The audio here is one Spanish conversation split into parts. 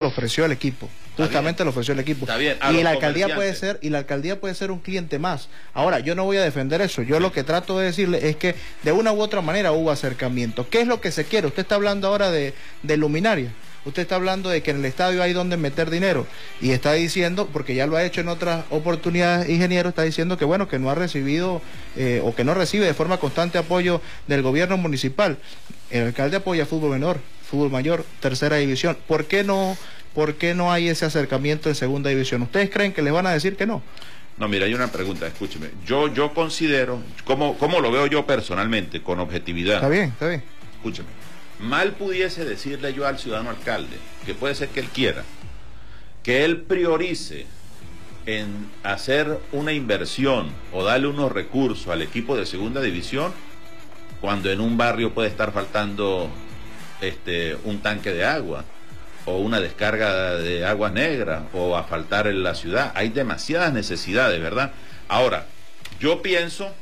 ofreció el equipo. Justamente lo ofreció el equipo. Está bien. Y la alcaldía puede ser un cliente más. Ahora, yo no voy a defender eso. Yo lo que trato de decirle es que de una u otra manera hubo acercamiento. ¿Qué es lo que se quiere? Usted está hablando ahora de luminaria. Usted está hablando de que en el estadio hay donde meter dinero y está diciendo, porque ya lo ha hecho en otras oportunidades, ingeniero, está diciendo que bueno, que no ha recibido o que no recibe de forma constante apoyo del gobierno municipal. El alcalde apoya fútbol menor, fútbol mayor, tercera división. ¿Por qué no hay ese acercamiento en segunda división? ¿Ustedes creen que les van a decir que no? No, mira, hay una pregunta, escúcheme. Yo considero, ¿cómo lo veo yo personalmente, con objetividad? Está bien, está bien. Escúcheme. Mal pudiese decirle yo al ciudadano alcalde, que puede ser que él quiera, que él priorice en hacer una inversión o darle unos recursos al equipo de segunda división, cuando en un barrio puede estar faltando un tanque de agua, o una descarga de aguas negras, o asfaltar en la ciudad. Hay demasiadas necesidades, ¿verdad? Ahora, yo pienso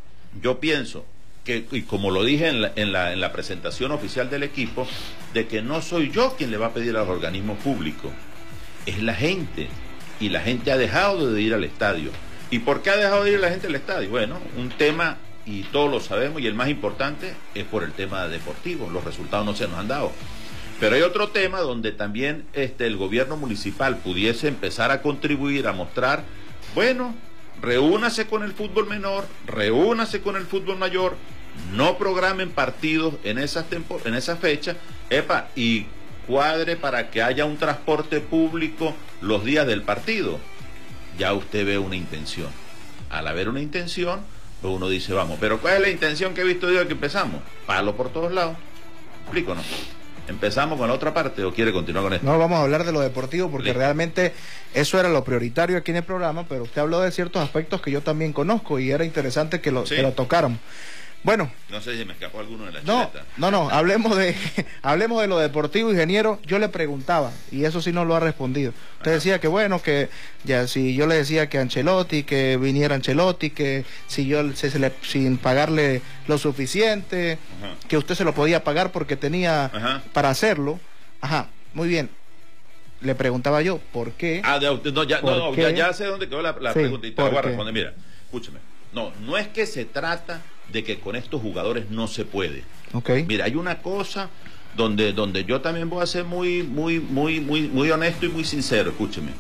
que, y como lo dije en la presentación oficial del equipo, de que no soy yo quien le va a pedir a los organismos públicos, es la gente, y la gente ha dejado de ir al estadio. ¿Y por qué ha dejado de ir la gente al estadio? Bueno, un tema, y todos lo sabemos, y el más importante es por el tema deportivo. Los resultados no se nos han dado. Pero hay otro tema donde también el gobierno municipal pudiese empezar a contribuir, a mostrar, bueno, reúnase con el fútbol menor, reúnase con el fútbol mayor, no programen partidos en esa fecha, y cuadre para que haya un transporte público los días del partido. Ya usted ve una intención. Al haber una intención, pues uno dice, vamos, pero ¿cuál es la intención que he visto yo que empezamos? Palo por todos lados. ¿Explico, no? ¿Empezamos con la otra parte o quiere continuar con esto? No, vamos a hablar de lo deportivo porque realmente eso era lo prioritario aquí en el programa, pero usted habló de ciertos aspectos que yo también conozco y era interesante que lo tocáramos. Bueno. No sé si me escapó alguno de la chuleta. No, hablemos de lo deportivo, ingeniero. Yo le preguntaba, y eso sí no lo ha respondido. Usted decía que bueno, que ya si yo le decía que Ancelotti, que viniera Ancelotti, que si yo sin pagarle lo suficiente, que usted se lo podía pagar porque tenía para hacerlo. Ajá, muy bien. Le preguntaba yo, ¿por qué? Ya sé dónde quedó la pregunta y te voy a responder. Mira, escúchame. No es que se trata de que con estos jugadores no se puede. Okay. Mira, hay una cosa donde yo también voy a ser muy honesto y muy sincero, escúcheme.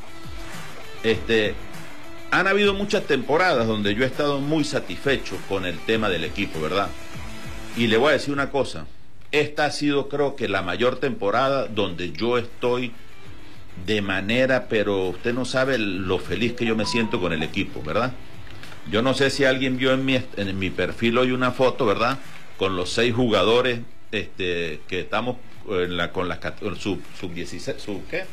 Han habido muchas temporadas donde yo he estado muy satisfecho con el tema del equipo, ¿verdad? Y le voy a decir una cosa, esta ha sido, creo que, la mayor temporada donde yo estoy de manera, pero usted no sabe lo feliz que yo me siento con el equipo, ¿verdad? Yo no sé si alguien vio en mi perfil hoy una foto, ¿verdad? Con los 6 jugadores que estamos con las sub-16, ¿qué?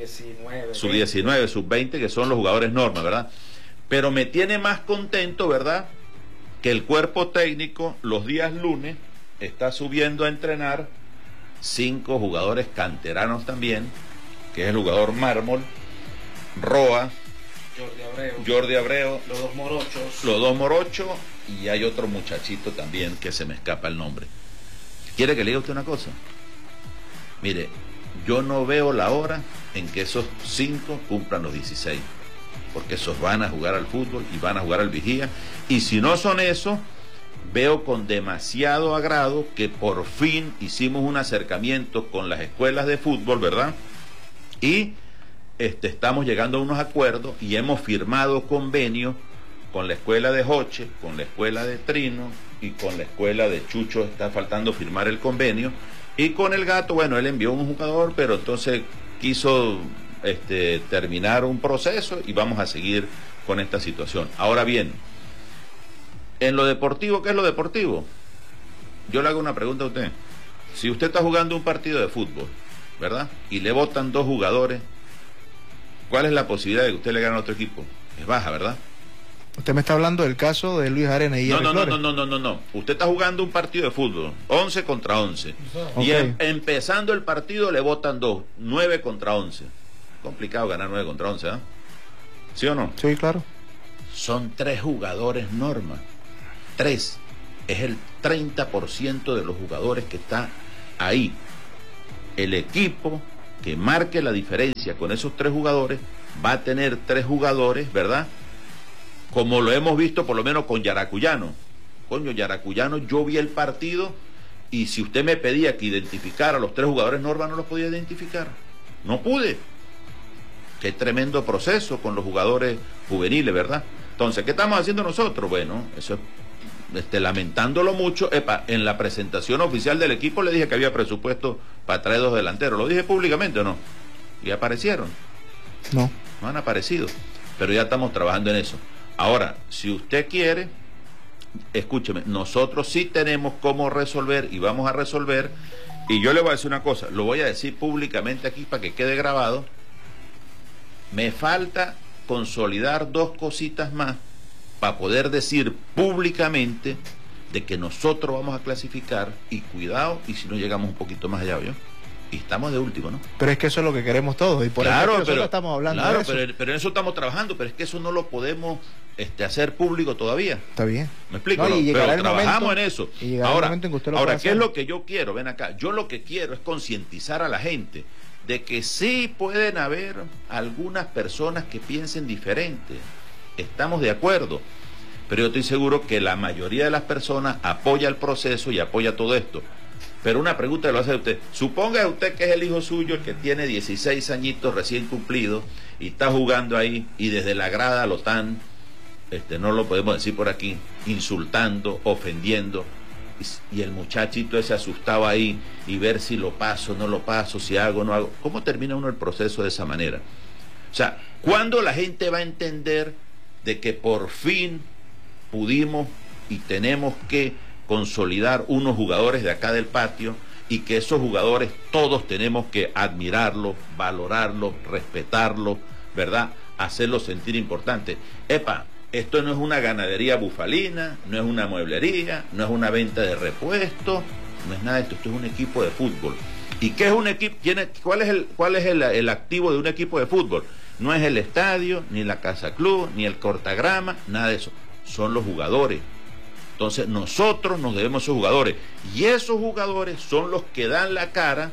Sub-19, sub-20, que son los jugadores normas, ¿verdad? Pero me tiene más contento, ¿verdad? Que el cuerpo técnico los días lunes está subiendo a entrenar 5 jugadores canteranos también, que es el jugador Mármol, Roa, Jordi Abreu, los dos morochos, y hay otro muchachito también que se me escapa el nombre. ¿Quiere que le diga usted una cosa? Mire, yo no veo la hora en que esos 5 cumplan los 16, porque esos van a jugar al fútbol y van a jugar al vigía, y si no son esos, veo con demasiado agrado que por fin hicimos un acercamiento con las escuelas de fútbol, ¿verdad? Y estamos llegando a unos acuerdos y hemos firmado convenios con la escuela de Joche, con la escuela de Trino y con la escuela de Chucho. Está faltando firmar el convenio, y con el Gato, bueno, él envió un jugador, pero entonces quiso terminar un proceso y vamos a seguir con esta situación. Ahora bien, en lo deportivo, ¿qué es lo deportivo? Yo le hago una pregunta a usted. Si usted está jugando un partido de fútbol, ¿verdad? Y le botan 2 jugadores, ¿cuál es la posibilidad de que usted le gane a otro equipo? Es baja, ¿verdad? Usted me está hablando del caso de Luis Arena y Flores. No. Usted está jugando un partido de fútbol, 11 contra 11. Okay. Y empezando el partido le botan 2, 9 contra 11. Complicado ganar 9 contra 11, ¿ah? ¿Sí o no? Sí, claro. Son 3 jugadores norma. 3. Es el 30% de los jugadores que está ahí. El equipo que marque la diferencia con esos 3 jugadores, va a tener 3 jugadores, ¿verdad? Como lo hemos visto por lo menos con Yaracuyano. Coño, Yaracuyano, yo vi el partido y si usted me pedía que identificara a los 3 jugadores Norma, no los podía identificar. No pude. Qué tremendo proceso con los jugadores juveniles, ¿verdad? Entonces, ¿qué estamos haciendo nosotros? Bueno, eso es lamentándolo mucho. En la presentación oficial del equipo le dije que había presupuesto para traer 2 delanteros. ¿Lo dije públicamente o no? ¿Y aparecieron? No. No han aparecido. Pero ya estamos trabajando en eso. Ahora, si usted quiere, escúcheme, nosotros sí tenemos cómo resolver y vamos a resolver. Y yo le voy a decir una cosa, lo voy a decir públicamente aquí para que quede grabado. Me falta consolidar 2 cositas más para poder decir públicamente de que nosotros vamos a clasificar y cuidado, y si no llegamos un poquito más allá, ¿vio? Y estamos de último, ¿no? Pero es que eso es lo que queremos todos y por eso nosotros estamos hablando de eso. Pero en eso estamos trabajando, pero es que eso no lo podemos hacer público todavía. Está bien. ¿Me explico? No, y pero el trabajamos momento, en eso. Y ahora, el en que usted lo ahora ¿qué es lo que yo quiero? Ven acá. Yo lo que quiero es concientizar a la gente de que sí pueden haber algunas personas que piensen diferente. Estamos de acuerdo. Pero yo estoy seguro que la mayoría de las personas apoya el proceso y apoya todo esto. Pero una pregunta que lo hace a usted. Suponga usted que es el hijo suyo, el que tiene 16 añitos recién cumplidos y está jugando ahí y desde la grada lo están, no lo podemos decir por aquí, insultando, ofendiendo. Y el muchachito ese asustado ahí y ver si lo paso, no lo paso, si hago, no hago. ¿Cómo termina uno el proceso de esa manera? O sea, ¿cuándo la gente va a entender de que por fin pudimos y tenemos que consolidar unos jugadores de acá del patio y que esos jugadores todos tenemos que admirarlos, valorarlos, respetarlos, ¿verdad? Hacerlos sentir importantes. Esto no es una ganadería bufalina, no es una mueblería, no es una venta de repuestos, no es nada de esto, esto es un equipo de fútbol. ¿Y qué es un equipo? ¿Cuál es el activo de un equipo de fútbol? No es el estadio, ni la casa club, ni el cortagrama, nada de eso. Son los jugadores. Entonces nosotros nos debemos a esos jugadores. Y esos jugadores son los que dan la cara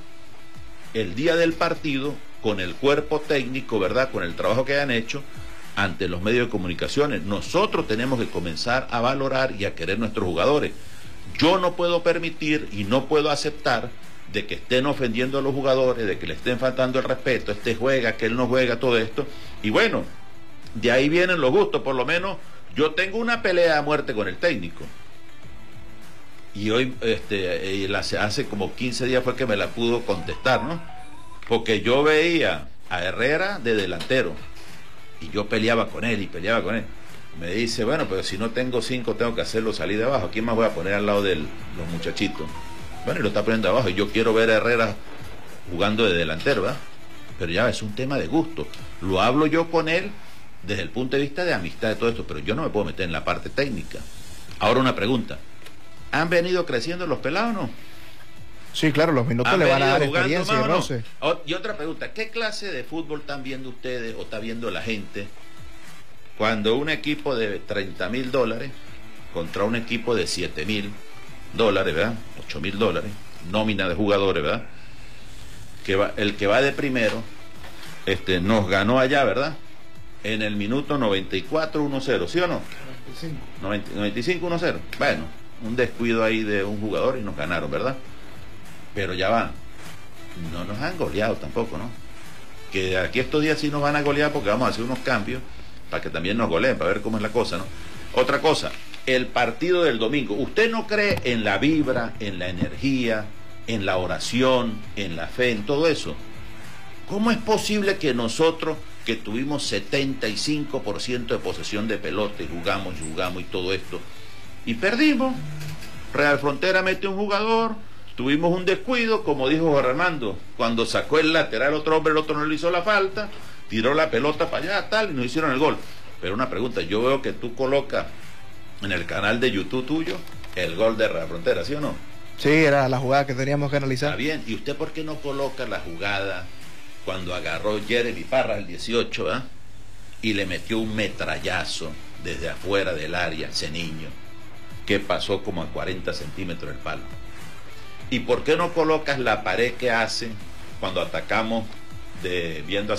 el día del partido con el cuerpo técnico, ¿verdad? Con el trabajo que hayan hecho ante los medios de comunicaciones. Nosotros tenemos que comenzar a valorar y a querer nuestros jugadores. Yo no puedo permitir y no puedo aceptar de que estén ofendiendo a los jugadores, de que le estén faltando el respeto, este juega, que él no juega, todo esto. Y bueno, de ahí vienen los gustos. Por lo menos yo tengo una pelea a muerte con el técnico. Y hoy, hace como 15 días fue que me la pudo contestar, ¿no? Porque yo veía a Herrera de delantero y yo peleaba con él y peleaba con él. Me dice, bueno, pero si no tengo 5 tengo que hacerlo salir de abajo. ¿Quién más voy a poner al lado de los muchachitos? Bueno, y lo está poniendo abajo y yo quiero ver a Herrera jugando de delantero, ¿verdad? Pero ya es un tema de gusto. Lo hablo yo con él desde el punto de vista de amistad de todo esto, pero yo no me puedo meter en la parte técnica. Ahora una pregunta. ¿Han venido creciendo los pelados o no? Sí, claro, los minutos le van a dar experiencia y roce. Y otra pregunta, ¿qué clase de fútbol están viendo ustedes o está viendo la gente cuando un equipo de $30,000 contra un equipo de $7,000, ¿verdad? $8,000, nómina de jugadores, ¿verdad? El que va de primero, nos ganó allá, ¿verdad? En el minuto 94, 1-0, ¿sí o no? 95, 1-0. Bueno, un descuido ahí de un jugador y nos ganaron, ¿verdad? Pero ya va, no nos han goleado tampoco, ¿no? Que aquí estos días sí nos van a golear porque vamos a hacer unos cambios para que también nos goleen, para ver cómo es la cosa, ¿no? Otra cosa, el partido del domingo. ¿Usted no cree en la vibra, en la energía, en la oración, en la fe, en todo eso? ¿Cómo es posible que nosotros, que tuvimos 75% de posesión de pelota y jugamos y todo esto, y perdimos? Real Frontera mete un jugador, tuvimos un descuido, como dijo Jorge Armando, cuando sacó el lateral otro hombre, el otro no le hizo la falta, tiró la pelota para allá, tal, y nos hicieron el gol. Pero una pregunta, yo veo que tú colocas en el canal de YouTube tuyo el gol de Real Frontera, ¿sí o no? Sí, era la jugada que teníamos que analizar. Está bien, ¿y usted por qué no coloca la jugada cuando agarró Jeremy Parra el 18, ¿eh? Y le metió un metrallazo desde afuera del área, ese niño, que pasó como a 40 centímetros del palo? ¿Y por qué no colocas la pared que hacen cuando atacamos viendo